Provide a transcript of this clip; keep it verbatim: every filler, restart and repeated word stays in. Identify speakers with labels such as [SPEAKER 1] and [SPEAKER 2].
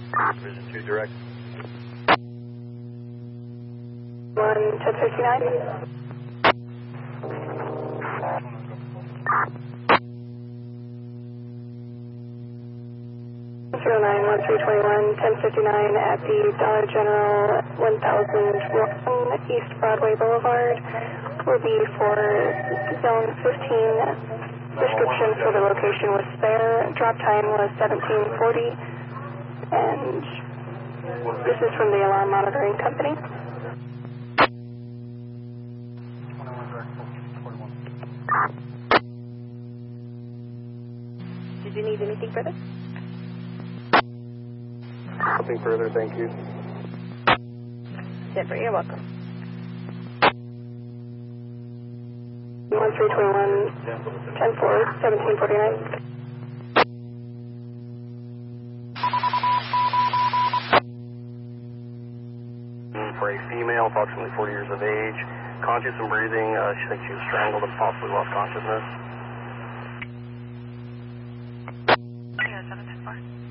[SPEAKER 1] Division two direct.
[SPEAKER 2] one ten fifty-nine. zero nine one three two one, ten fifty-nine at the Dollar General one thousand one East Broadway Boulevard will be for zone fifteen. Description for the location was spare. Drop time was seventeen forty. And this is from the Alarm Monitoring Company. Did you need anything further?
[SPEAKER 1] Nothing further, thank you.
[SPEAKER 2] Denver, you're welcome. one three two one, ten four, seventeen forty-nine.
[SPEAKER 1] For a female, approximately forty years of age, conscious and breathing, uh, she thinks she was strangled and possibly lost consciousness.
[SPEAKER 2] Yeah, seven ten four.